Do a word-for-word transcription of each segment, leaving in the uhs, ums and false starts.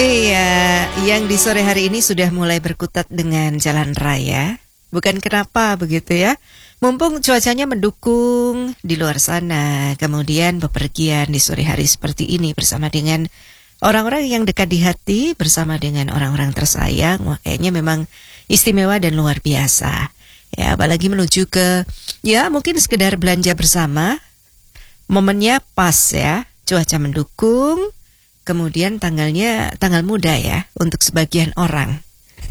Iya, yang di sore hari ini sudah mulai berkutat dengan jalan raya. Bukan kenapa begitu ya. Mumpung cuacanya mendukung di luar sana, kemudian bepergian di sore hari seperti ini bersama dengan orang-orang yang dekat di hati, bersama dengan orang-orang tersayang, wah kayaknya memang istimewa dan luar biasa. Ya, apalagi menuju ke, ya mungkin sekedar belanja bersama, momennya pas ya, cuaca mendukung, kemudian tanggalnya tanggal muda ya untuk sebagian orang.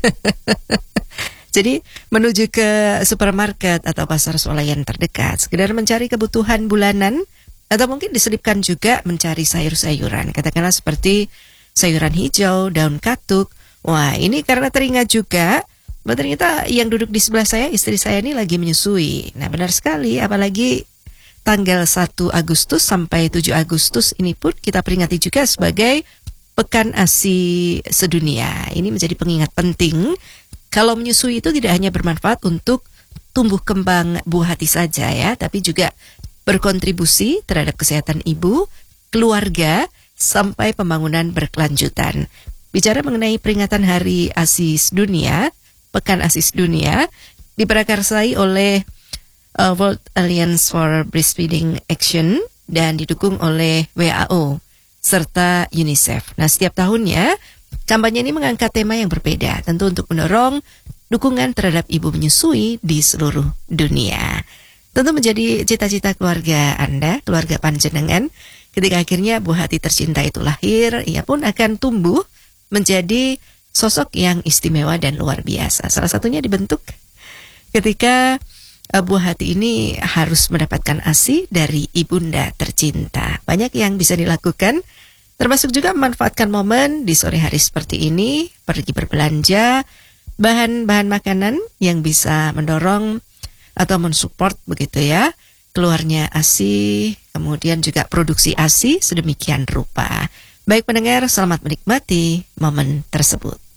Jadi menuju ke supermarket atau pasar swalayan terdekat, sekedar mencari kebutuhan bulanan, atau mungkin diselipkan juga mencari sayur-sayuran. Katakanlah seperti sayuran hijau, daun katuk. Wah, ini karena teringat juga bahwa ternyata yang duduk di sebelah saya, istri saya ini lagi menyusui. Nah benar sekali, apalagi tanggal satu Agustus sampai tujuh Agustus ini pun kita peringati juga sebagai Pekan ASI Sedunia. Ini menjadi pengingat penting. Kalau menyusui itu tidak hanya bermanfaat untuk tumbuh kembang buah hati saja ya, tapi juga berkontribusi terhadap kesehatan ibu, keluarga, sampai pembangunan berkelanjutan. Bicara mengenai peringatan Hari ASI Sedunia, Pekan ASI Sedunia, diprakarsai oleh uh, World Alliance for Breastfeeding Action dan didukung oleh W H O serta UNICEF. Nah, setiap tahunnya kampanye ini mengangkat tema yang berbeda, tentu untuk mendorong dukungan terhadap ibu menyusui di seluruh dunia. Tentu menjadi cita-cita keluarga Anda, keluarga panjenengan, ketika akhirnya buah hati tercinta itu lahir, ia pun akan tumbuh menjadi sosok yang istimewa dan luar biasa. Salah satunya dibentuk ketika uh, buah hati ini harus mendapatkan ASI dari ibunda tercinta. Banyak yang bisa dilakukan, termasuk juga memanfaatkan momen di sore hari seperti ini, pergi berbelanja, bahan-bahan makanan yang bisa mendorong atau mensupport begitu ya, keluarnya ASI, kemudian juga produksi ASI sedemikian rupa. Baik pendengar, selamat menikmati momen tersebut.